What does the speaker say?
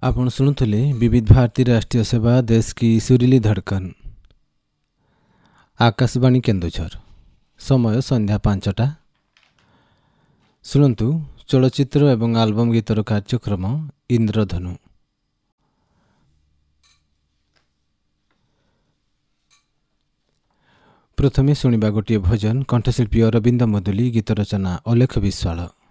ଆପଣ ଶୁଣୁଥିଲେ विविध भारती राष्ट्रीय सेवा देश की सुरीली धड़कन आकाशवाणी केन्दुझर समय संध्या 5टा। शुणु चलचित्र एवं आल्बम गीतर कार्यक्रम इंद्रधनु। प्रथमे शुणा गोटे भजन कंठशिल्पी अरविंद मदुली, गीत रचना अलेख विश्वाल।